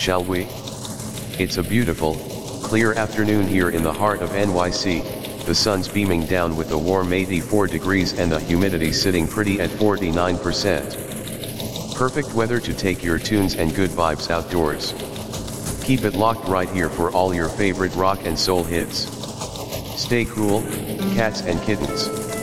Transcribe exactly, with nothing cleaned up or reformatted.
shall we? It's a beautiful, clear afternoon here in the heart of N Y C, the sun's beaming down with a warm eighty-four degrees and the humidity sitting pretty at forty-nine percent. Perfect weather to take your tunes and good vibes outdoors. Keep it locked right here for all your favorite rock and soul hits. Stay cool, cats and kittens.